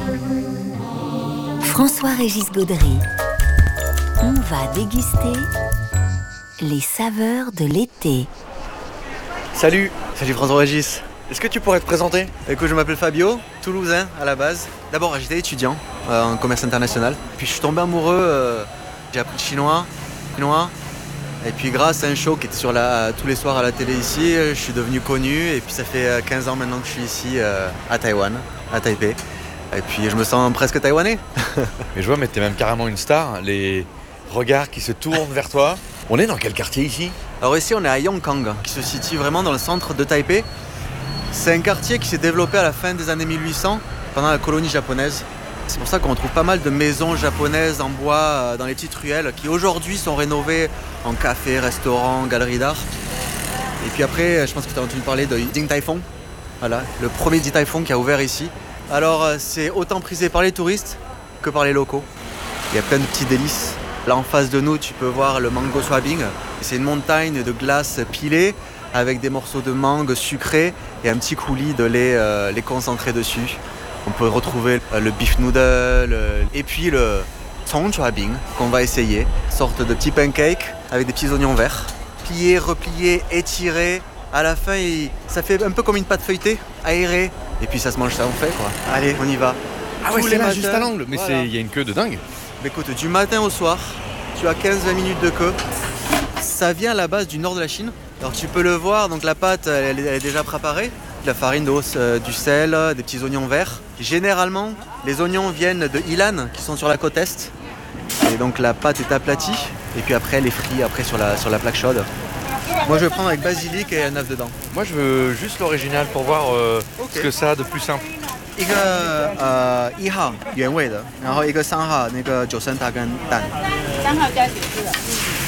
François-Régis Gaudry. On va déguster les saveurs de l'été. Salut François-Régis. Est-ce que tu pourrais te présenter? Écoute, je m'appelle Fabio, toulousain à la base. D'abord, j'étais étudiant en commerce international. Puis je suis tombé amoureux, j'ai appris le chinois. Et puis grâce à un show qui était tous les soirs à la télé ici, je suis devenu connu. Et puis ça fait 15 ans maintenant que je suis ici à Taïwan, à Taipei. Et puis je me sens presque taïwanais. Mais je vois, mais t'es même carrément une star. Les regards qui se tournent vers toi. On est dans quel quartier ici? Alors ici, on est à Yongkang, qui se situe vraiment dans le centre de Taipei. C'est un quartier qui s'est développé à la fin des années 1800, pendant la colonie japonaise. C'est pour ça qu'on trouve pas mal de maisons japonaises en bois dans les petites ruelles, qui aujourd'hui sont rénovées en café, restaurant, galerie d'art. Et puis après, je pense que tu as entendu parler de Din Tai Fung. Voilà, le premier Din Tai Fung qui a ouvert ici. Alors c'est autant prisé par les touristes que par les locaux. Il y a plein de petits délices. Là en face de nous, tu peux voir le mango swabbing. C'est une montagne de glace pilée avec des morceaux de mangue sucrés et un petit coulis de lait concentré dessus. On peut retrouver le beef noodle et puis le cong swabbing qu'on va essayer. Une sorte de petit pancake avec des petits oignons verts. Pliés, repliés, étirés. À la fin, ça fait un peu comme une pâte feuilletée, aérée. Et puis ça se mange ça, on fait quoi. Allez, on y va. Ah ouais, Tous c'est les là, matins, juste à l'angle. Mais voilà. il y a une queue de dingue. Mais écoute, du matin au soir, tu as 15-20 minutes de queue. Ça vient à la base du nord de la Chine. Alors tu peux le voir, donc la pâte, elle est déjà préparée. De la farine, du sel, des petits oignons verts. Généralement, les oignons viennent de Ilan, qui sont sur la côte est. Et donc la pâte est aplatie. Et puis après, elle est frite sur la plaque chaude. Moi, je vais prendre avec basilic et un œuf dedans. Moi, je veux juste l'original pour voir ce que ça a de plus simple. 一个1号原味的，然后一个3号那个九层塔跟蛋。 3号加9次的。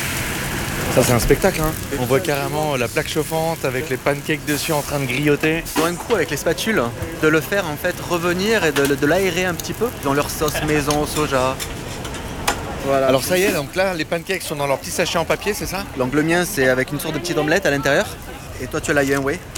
Ça, c'est un spectacle, hein. On voit carrément la plaque chauffante avec les pancakes dessus en train de grioter. Ils ont un coup avec les spatules de le faire en fait revenir et de l'aérer un petit peu dans leur sauce maison au soja. Voilà. Alors ça y est, donc là, les pancakes sont dans leur petit sachet en papier, c'est ça? Donc le mien c'est avec une sorte de petite omelette à l'intérieur. Et toi tu as la Yuan Wei.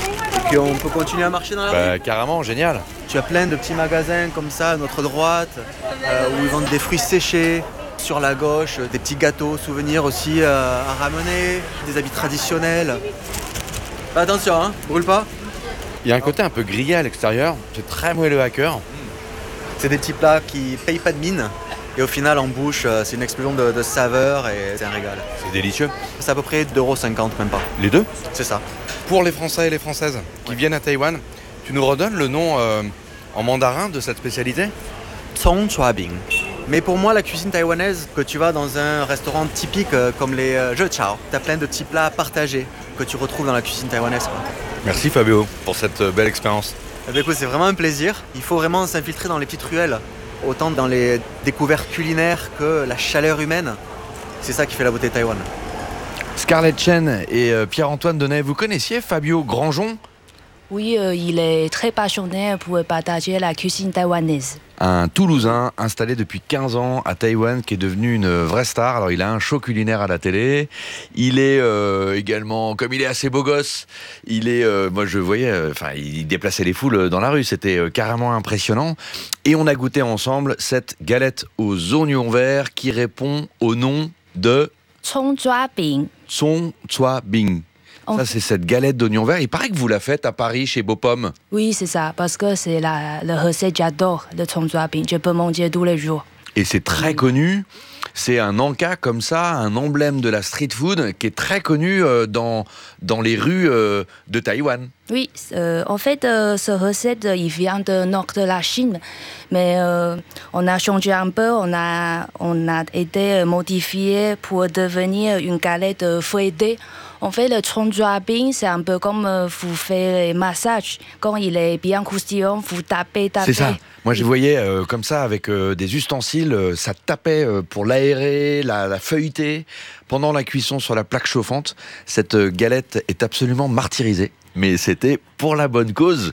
Et puis on peut continuer à marcher dans la rue. Bah carrément, génial. Tu as plein de petits magasins comme ça à notre droite où ils vendent des fruits séchés. Sur la gauche, des petits gâteaux, souvenirs aussi à ramener, des habits traditionnels. Attention, hein, brûle pas. Il y a un côté un peu grillé à l'extérieur, c'est très moelleux à cœur. C'est des petits plats qui payent pas de mine. Et au final, en bouche, c'est une explosion de saveurs et c'est un régal. C'est délicieux. C'est à peu près 2,50 €, même pas. Les deux? C'est ça. Pour les Français et les Françaises qui viennent à Taïwan, tu nous redonnes le nom en mandarin de cette spécialité? Cong swabbing. Mais pour moi, la cuisine taïwanaise, que tu vas dans un restaurant typique comme les zheqiao, t'as plein de petits plats partagés que tu retrouves dans la cuisine taïwanaise, quoi. Merci Fabio pour cette belle expérience. Eh bien, écoute, c'est vraiment un plaisir. Il faut vraiment s'infiltrer dans les petites ruelles, autant dans les découvertes culinaires que la chaleur humaine. C'est ça qui fait la beauté de Taïwan. Scarlett Chen et Pierre-Antoine Donnet, vous connaissiez Fabio Grangeon? Oui, il est très passionné pour partager la cuisine taïwanaise. Un Toulousain installé depuis 15 ans à Taïwan qui est devenu une vraie star. Alors il a un show culinaire à la télé. Il est également, comme il est assez beau gosse, il est, moi je voyais, il déplaçait les foules dans la rue. C'était carrément impressionnant. Et on a goûté ensemble cette galette aux oignons verts qui répond au nom de Cong swabbing. Cong swabbing. Ça, c'est cette galette d'oignons verts. Il paraît que vous la faites à Paris, chez Beaupomme. Oui, c'est ça, parce que c'est la recette, j'adore le Cong swabbing. Je peux manger tous les jours. Et c'est très connu. C'est un encas comme ça, un emblème de la street food qui est très connu dans les rues de Taïwan. Oui, en fait, cette recette, il vient du nord de la Chine. Mais on a changé un peu, on a été modifié pour devenir une galette feuilletée. En fait, le Cong swabbing, c'est un peu comme vous faites les massages. Quand il est bien croustillant, vous tapez. C'est ça. Moi, je voyais comme ça, avec des ustensiles, ça tapait pour l'aérer, la feuilleter. Pendant la cuisson sur la plaque chauffante, cette galette est absolument martyrisée. Mais c'était pour la bonne cause.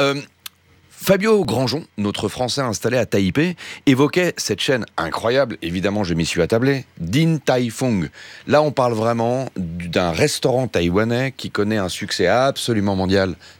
Fabio Grangeon, notre Français installé à Taipei, évoquait cette chaîne incroyable, évidemment je m'y suis attablé, Din Tai Fung. Là on parle vraiment d'un restaurant taïwanais qui connaît un succès absolument mondial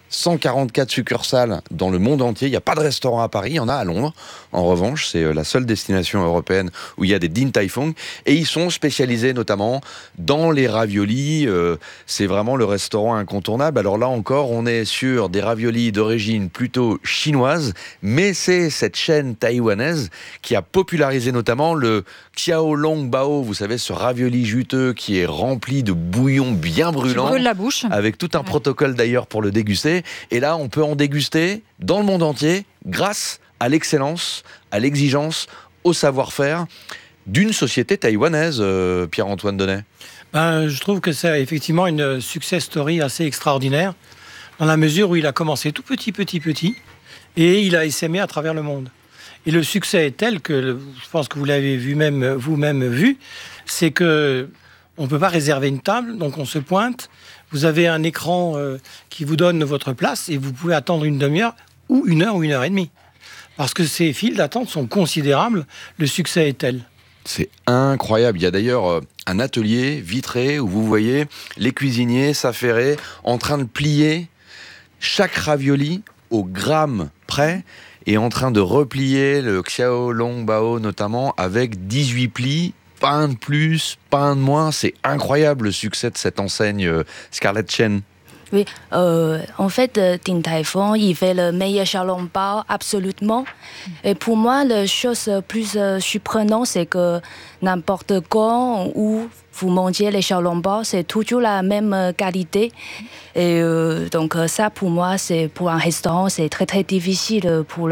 144 succursales dans le monde entier. Il n'y a pas de restaurant à Paris, il y en a à Londres. En revanche, c'est la seule destination européenne où il y a des Din Tai Fung. Et ils sont spécialisés notamment dans les raviolis. C'est vraiment le restaurant incontournable. Alors là encore, on est sur des raviolis d'origine plutôt chinoise, mais c'est cette chaîne taïwanaise qui a popularisé notamment le Xiao Long Bao. Vous savez, ce ravioli juteux qui est rempli de bouillon bien brûlant. Qui brûle la bouche. Avec tout un protocole d'ailleurs pour le déguster. Et là, on peut en déguster dans le monde entier grâce à l'excellence, à l'exigence, au savoir-faire d'une société taïwanaise, Pierre-Antoine Donnet. Je trouve que c'est effectivement une success story assez extraordinaire, dans la mesure où il a commencé tout petit, et il a essaimé à travers le monde. Et le succès est tel que, je pense que vous l'avez vous-même vu, c'est que on ne peut pas réserver une table, donc on se pointe. Vous avez un écran qui vous donne votre place et vous pouvez attendre une demi-heure ou 1 heure ou 1 heure et demie. Parce que ces files d'attente sont considérables, le succès est tel. C'est incroyable. Il y a d'ailleurs un atelier vitré où vous voyez les cuisiniers s'affairer en train de plier chaque ravioli au gramme près et en train de replier le Xiao Long Bao notamment avec 18 plis. Pas un de plus, pas un de moins. C'est incroyable le succès de cette enseigne Scarlett Chen. Oui, en fait, Din Tai Fung, il fait le meilleur xiaolongbao, absolument. Et pour moi, la chose plus surprenante, c'est que n'importe quand où vous mangez les xiaolongbao, c'est toujours la même qualité. Et donc ça, pour moi, c'est pour un restaurant, c'est très très difficile pour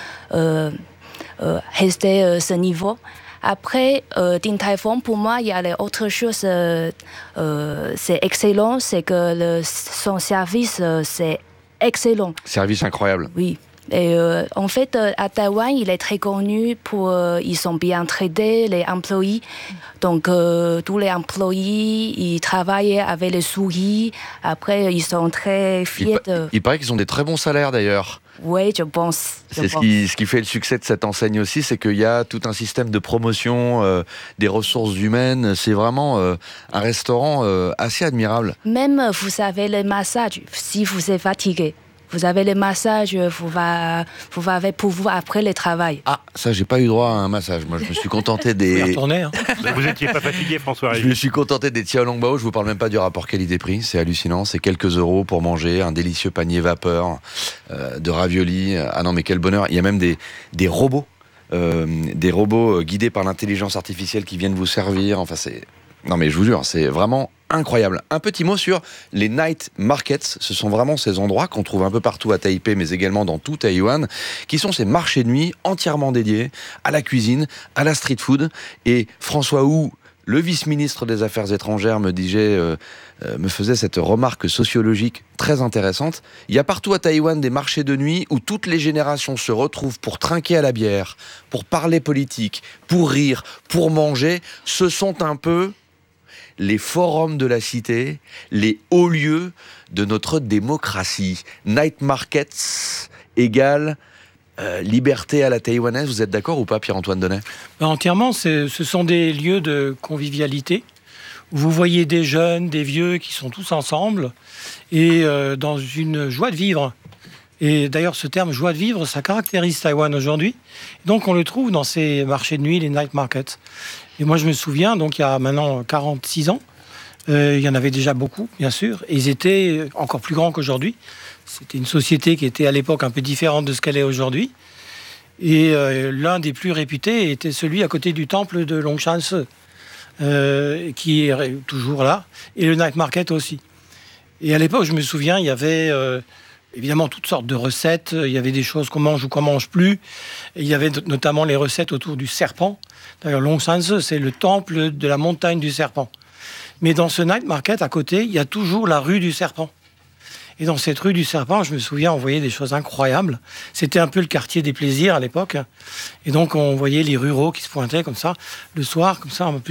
rester ce niveau. Après, Din Tai Fung, pour moi, il y a autre chose, c'est excellent, c'est que son service, c'est excellent. Service incroyable. Oui. Et en fait, à Taïwan, il est très connu pour... ils sont bien traités, les employés. Donc, tous les employés, ils travaillent avec les souris. Après, ils sont très fiers de... Il paraît qu'ils ont des très bons salaires, d'ailleurs. Oui, je pense. C'est ce qui fait le succès de cette enseigne aussi, c'est qu'il y a tout un système de promotion des ressources humaines. C'est vraiment un restaurant assez admirable. Même, vous savez, les massages, si vous êtes fatigué, vous avez les massages, vous avez pour vous après le travail. Ah, ça, j'ai pas eu droit à un massage. Moi, je me suis contenté des... Retourner, Vous n'étiez pas fatigué, François Régis? Je me suis contenté des Xiao Long Bao. Je vous parle même pas du rapport qualité-prix. C'est hallucinant. C'est quelques euros pour manger un délicieux panier vapeur de raviolis. Ah non, mais quel bonheur. Il y a même des robots. Des robots guidés par l'intelligence artificielle qui viennent vous servir. Enfin, c'est... Non, mais je vous jure, c'est vraiment incroyable. Un petit mot sur les night markets. Ce sont vraiment ces endroits qu'on trouve un peu partout à Taipei, mais également dans tout Taïwan, qui sont ces marchés de nuit entièrement dédiés à la cuisine, à la street food. Et François Hu, le vice-ministre des Affaires étrangères, me faisait cette remarque sociologique très intéressante. Il y a partout à Taïwan des marchés de nuit où toutes les générations se retrouvent pour trinquer à la bière, pour parler politique, pour rire, pour manger. Ce sont un peu les forums de la cité, les hauts lieux de notre démocratie. Night markets égale liberté à la taïwanaise. Vous êtes d'accord ou pas, Pierre-Antoine Donnet? Entièrement, ce sont des lieux de convivialité où vous voyez des jeunes, des vieux qui sont tous ensemble et dans une joie de vivre. Et d'ailleurs, ce terme joie de vivre, ça caractérise Taïwan aujourd'hui. Donc, on le trouve dans ces marchés de nuit, les night markets. Et moi, je me souviens, donc il y a maintenant 46 ans, il y en avait déjà beaucoup, bien sûr, et ils étaient encore plus grands qu'aujourd'hui. C'était une société qui était à l'époque un peu différente de ce qu'elle est aujourd'hui. Et l'un des plus réputés était celui à côté du temple de Longshanse, qui est toujours là, et le night market aussi. Et à l'époque, je me souviens, il y avait évidemment toutes sortes de recettes. Il y avait des choses qu'on mange ou qu'on mange plus. Et il y avait notamment les recettes autour du serpent. D'ailleurs, Longshanse, c'est le temple de la montagne du serpent. Mais dans ce night market, à côté, il y a toujours la rue du serpent. Et dans cette rue du serpent, je me souviens, on voyait des choses incroyables. C'était un peu le quartier des plaisirs à l'époque. Et donc, on voyait les ruraux qui se pointaient comme ça, le soir, comme ça, un peu plus